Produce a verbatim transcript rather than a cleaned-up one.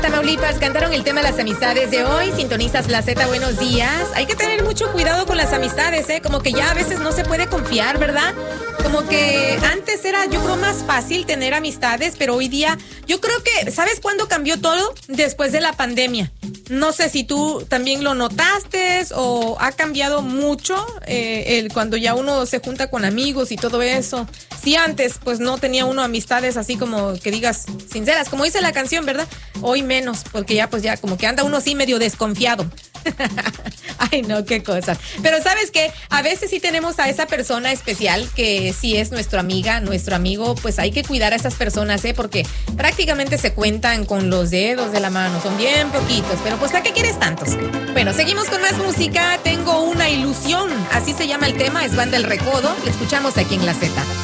Tamaulipas cantaron el tema de las amistades de hoy. Sintonizas la Z, buenos días. Hay que tener mucho cuidado con las amistades, ¿eh? Como que ya a veces no se puede confiar, ¿verdad? Como que antes era, yo creo, más fácil tener amistades, pero hoy día, yo creo que, ¿sabes cuándo cambió todo? Después de la pandemia. No sé si tú también lo notaste o ha cambiado mucho eh, el, cuando ya uno se junta con amigos y todo eso. Si antes, pues no tenía uno amistades así como que digas sinceras, como dice la canción, ¿verdad? Hoy menos, porque ya pues ya como que anda uno así medio desconfiado. Ay, no, qué cosas. Pero ¿sabes qué? A veces sí tenemos a esa persona especial que sí es nuestra amiga, nuestro amigo, pues hay que cuidar a esas personas, ¿eh? Porque prácticamente se cuentan con los dedos de la mano, son bien poquitos, pero pues ¿para qué quieres tantos? Bueno, seguimos con más música. Tengo una ilusión, así se llama el tema, es Banda El Recodo. Lo escuchamos aquí en La Z.